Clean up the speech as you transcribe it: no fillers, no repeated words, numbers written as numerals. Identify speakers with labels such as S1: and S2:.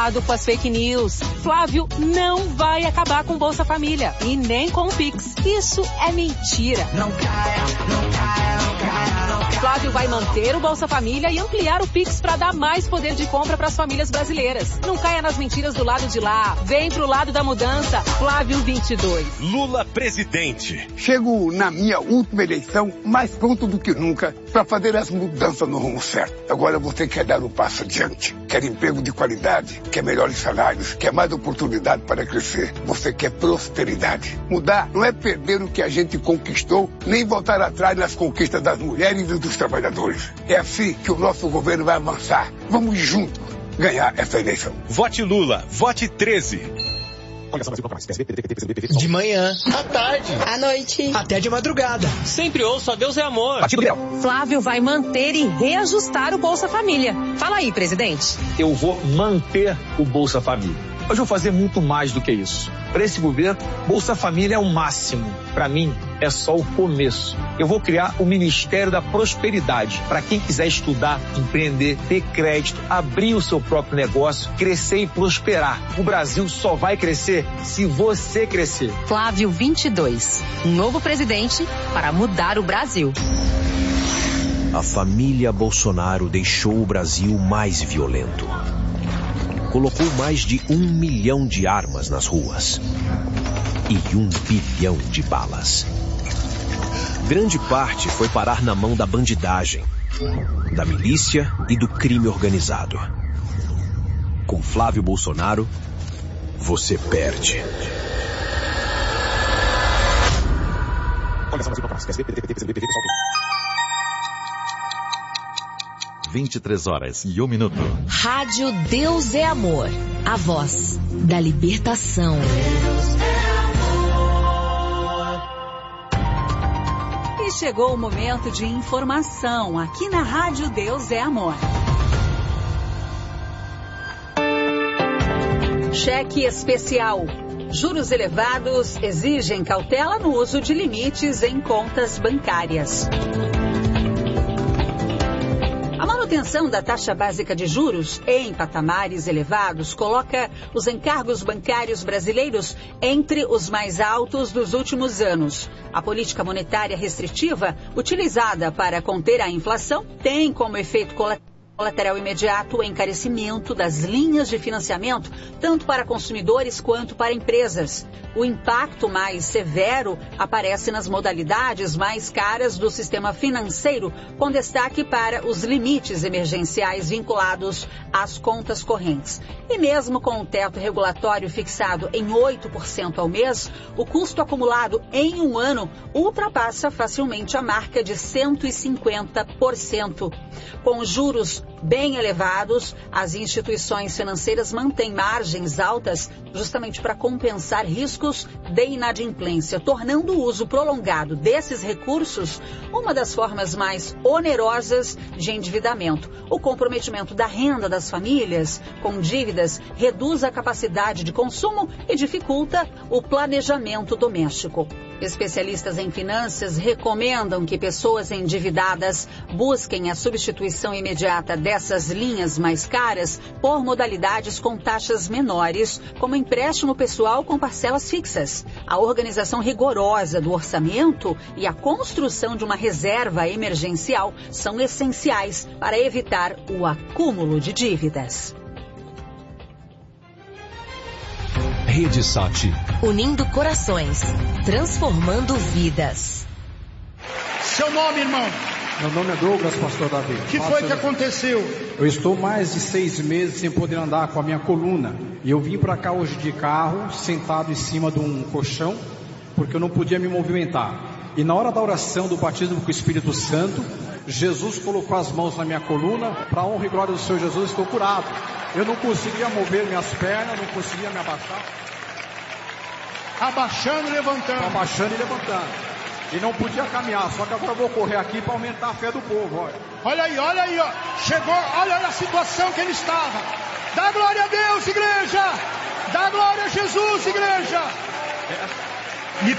S1: Cuidado com as fake news. Flávio não vai acabar com Bolsa Família e nem com o Pix. Isso é mentira.
S2: Não caia, não caia, não caia, não caia.
S1: Flávio vai manter o Bolsa Família e ampliar o Pix para dar mais poder de compra para as famílias brasileiras. Não caia nas mentiras do lado de lá. Vem pro lado da mudança. Flávio 22.
S3: Lula presidente.
S4: Chego na minha última eleição mais pronto do que nunca para fazer as mudanças no rumo certo. Agora você quer dar um passo adiante. Quer emprego de qualidade, quer melhores salários, quer mais oportunidade para crescer. Você quer prosperidade. Mudar não é perder o que a gente conquistou, nem voltar atrás nas conquistas das mulheres e dos trabalhadores. É assim que o nosso governo vai avançar. Vamos juntos ganhar essa eleição.
S3: Vote Lula, vote 13.
S5: De manhã, à tarde,
S6: à noite,
S5: até de madrugada.
S7: Sempre ouço a Deus é amor.
S1: Flávio vai manter e reajustar o Bolsa Família. Fala aí, presidente.
S8: Eu vou manter o Bolsa Família. Mas vou fazer muito mais do que isso. Para esse governo, Bolsa Família é o máximo. Para mim, é só o começo. Eu vou criar o Ministério da Prosperidade para quem quiser estudar, empreender, ter crédito, abrir o seu próprio negócio, crescer e prosperar. O Brasil só vai crescer se você crescer.
S1: Flávio 22, um novo presidente para mudar o Brasil.
S9: A família Bolsonaro deixou o Brasil mais violento. Colocou mais de 1 milhão de armas nas ruas e 1 bilhão de balas. Grande parte foi parar na mão da bandidagem, da milícia e do crime organizado. Com Flávio Bolsonaro, você perde.
S10: 23h01.
S11: Rádio Deus é Amor, a voz da libertação.
S12: E chegou o momento de informação aqui na Rádio Deus é Amor. Cheque especial. Juros elevados exigem cautela no uso de limites em contas bancárias. A manutenção da taxa básica de juros em patamares elevados coloca os encargos bancários brasileiros entre os mais altos dos últimos anos. A política monetária restritiva, utilizada para conter a inflação, tem como efeito colateral imediato o encarecimento das linhas de financiamento, tanto para consumidores quanto para empresas. O impacto mais severo aparece nas modalidades mais caras do sistema financeiro, com destaque para os limites emergenciais vinculados às contas correntes. E mesmo com o teto regulatório fixado em 8% ao mês, o custo acumulado em um ano ultrapassa facilmente a marca de 150%. Com juros bem elevados, as instituições financeiras mantêm margens altas justamente para compensar riscos de inadimplência, tornando o uso prolongado desses recursos uma das formas mais onerosas de endividamento. O comprometimento da renda das famílias com dívidas reduz a capacidade de consumo e dificulta o planejamento doméstico. Especialistas em finanças recomendam que pessoas endividadas busquem a substituição imediata dessas linhas mais caras por modalidades com taxas menores, como empréstimo pessoal com parcelas fixas. A organização rigorosa do orçamento e a construção de uma reserva emergencial são essenciais para evitar o acúmulo de dívidas.
S9: Rede Sat.
S11: Unindo corações, transformando vidas.
S13: Seu nome, irmão?
S14: Meu nome é Douglas, pastor Davi.
S13: O que foi que aconteceu?
S14: Eu estou mais de 6 meses sem poder andar com a minha coluna. E eu vim para cá hoje de carro, sentado em cima de um colchão, porque eu não podia me movimentar. E na hora da oração do batismo com o Espírito Santo, Jesus colocou as mãos na minha coluna. Para a honra e glória do Senhor Jesus, estou curado. Eu não conseguia mover minhas pernas, não conseguia me abaixar.
S13: Abaixando e levantando.
S14: Abaixando e levantando. E não podia caminhar, só que agora eu vou correr aqui para aumentar a fé do povo.
S13: Olha aí, ó. Chegou, olha a situação que ele estava. Dá glória a Deus, igreja. Dá glória a Jesus, igreja.